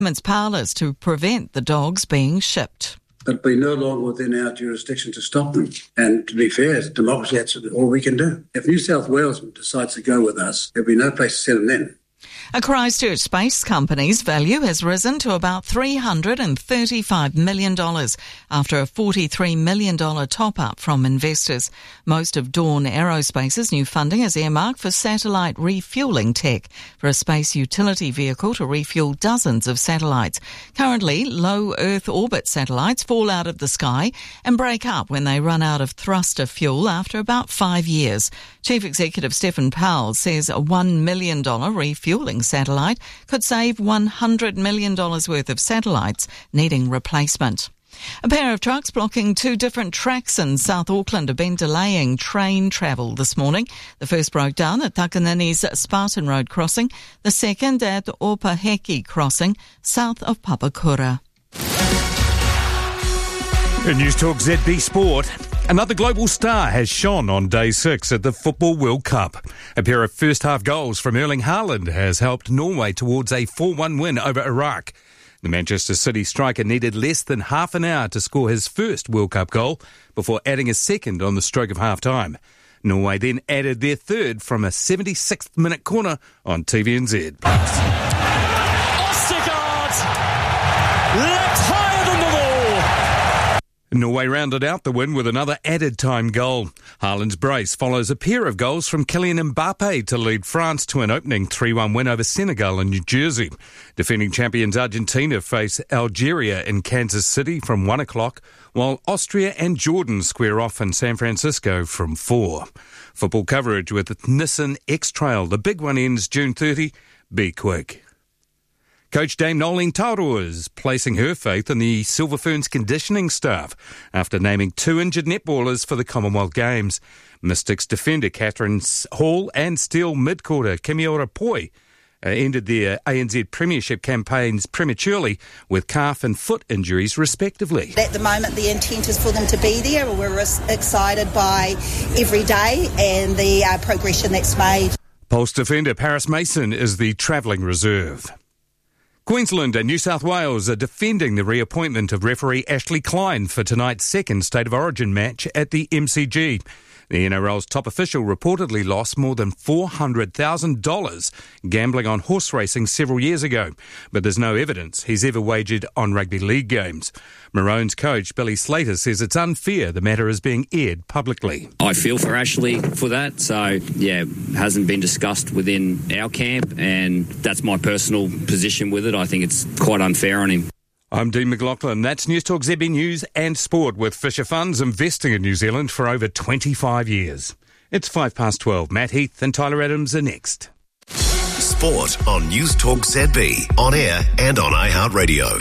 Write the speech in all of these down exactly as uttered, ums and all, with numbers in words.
It's powerless to prevent the dogs being shipped. But we're no longer within our jurisdiction to stop them. And to be fair, as democracy, that's all we can do. If New South Wales decides to go with us, there'll be no place to send them then. A Christchurch space company's value has risen to about three hundred thirty-five million dollars after a forty-three million dollars top-up from investors. Most of Dawn Aerospace's new funding is earmarked for satellite refuelling tech for a space utility vehicle to refuel dozens of satellites. Currently, low Earth orbit satellites fall out of the sky and break up when they run out of thruster fuel after about five years. Chief Executive Stephen Powell says a one million dollars refuelling satellite could save one hundred million dollars worth of satellites needing replacement. A pair of trucks blocking two different tracks in South Auckland have been delaying train travel this morning. The first broke down at Takanini's Spartan Road crossing, the second at Opaheki crossing, south of Papakura. In News Talk Z B Sport, another global star has shone on day six at the Football World Cup. A pair of first-half goals from Erling Haaland has helped Norway towards a four one win over Iraq. The Manchester City striker needed less than half an hour to score his first World Cup goal before adding a second on the stroke of half-time. Norway then added their third from a seventy-sixth minute corner on T V N Z. Norway rounded out the win with another added time goal. Haaland's brace follows a pair of goals from Kylian Mbappe to lead France to an opening three one win over Senegal in New Jersey. Defending champions Argentina face Algeria in Kansas City from one o'clock, while Austria and Jordan square off in San Francisco from four. Football coverage with Nissan X-Trail. The big one ends June thirtieth. Be quick. Coach Dame Nolene Taurua is placing her faith in the Silver Ferns conditioning staff after naming two injured netballers for the Commonwealth Games. Mystics defender Catherine Hall and Steel midcourter Kimiora Poi uh, ended their A N Z Premiership campaigns prematurely with calf and foot injuries respectively. At the moment the intent is for them to be there. We're excited by every day and the uh, progression that's made. Pulse defender Paris Mason is the travelling reserve. Queensland and New South Wales are defending the reappointment of referee Ashley Klein for tonight's second State of Origin match at the M C G. The N R L's top official reportedly lost more than four hundred thousand dollars gambling on horse racing several years ago, but there's no evidence he's ever wagered on rugby league games. Maroons coach Billy Slater says it's unfair the matter is being aired publicly. I feel for Ashley for that, so yeah, hasn't been discussed within our camp, and that's my personal position with it. I think it's quite unfair on him. I'm Dean McLaughlin. That's News Talk Z B News and Sport with Fisher Funds investing in New Zealand for over twenty-five years. It's five past twelve. Matt Heath and Tyler Adams are next. Sport on News Talk Z B, on air and on iHeartRadio.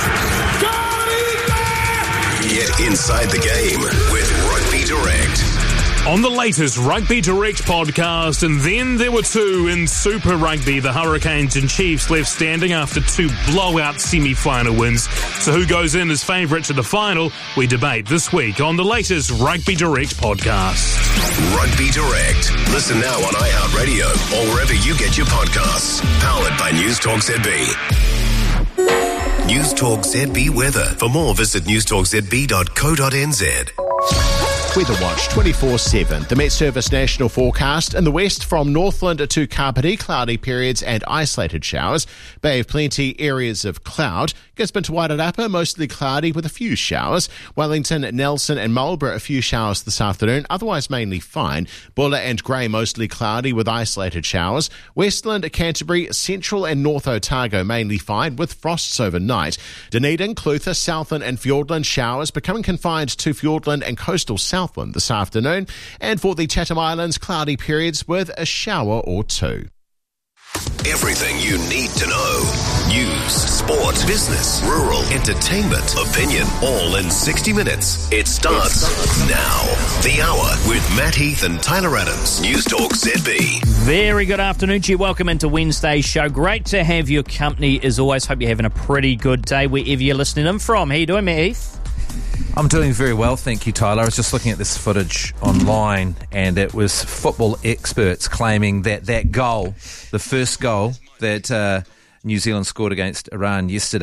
Get inside the game with Rugby Direct. On the latest Rugby Direct podcast, and then there were two in Super Rugby. The Hurricanes and Chiefs left standing after two blowout semi-final wins. So who goes in as favourite to the final? We debate this week on the latest Rugby Direct podcast. Rugby Direct. Listen now on iHeartRadio or wherever you get your podcasts. Powered by News Talk Z B. News Talk Z B weather. For more, visit news talk z b dot co dot n z. Weather Watch twenty-four seven. The Met Service National Forecast in the west from Northland to Kapiti, cloudy periods and isolated showers. Bay of Plenty, areas of cloud. Gisborne to Wairarapa, mostly cloudy with a few showers. Wellington, Nelson and Marlborough, a few showers this afternoon, otherwise mainly fine. Bulla and Grey, mostly cloudy with isolated showers. Westland, Canterbury, Central and North Otago, mainly fine with frosts overnight. Dunedin, Clutha, Southland and Fiordland, showers becoming confined to Fiordland and coastal Southland this afternoon. And for the Chatham Islands, cloudy periods with a shower or two. Everything you need to know. News, sport, business, rural, entertainment, opinion, all in sixty minutes. It starts, it starts now. The Hour with Matt Heath and Tyler Adams. News Talk Z B. Very good afternoon to you. Welcome into Wednesday's show. Great to have your company as always. Hope you're having a pretty good day wherever you're listening in from. How you doing, Matt Heath? I'm doing very well, thank you, Tyler. I was just looking at this footage online, and it was football experts claiming that that goal, the first goal that uh, New Zealand scored against Iran yesterday.